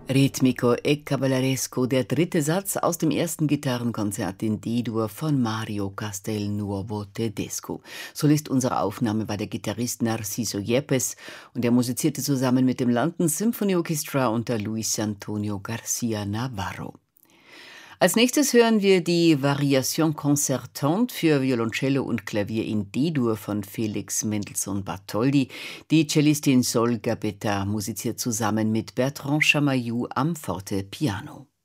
Ritmico e Cavalleresco, der dritte Satz aus dem ersten Gitarrenkonzert in D-Dur von Mario Castelnuovo Tedesco. Solist unserer Aufnahme war der Gitarrist Narciso Yepes und er musizierte zusammen mit dem London Symphony Orchestra unter Luis Antonio Garcia Navarro. Als nächstes hören wir die Variation concertante für Violoncello und Klavier in D-Dur von Felix Mendelssohn Bartholdy. Die Cellistin Sol Gabetta musiziert zusammen mit Bertrand Chamayou am Fortepiano.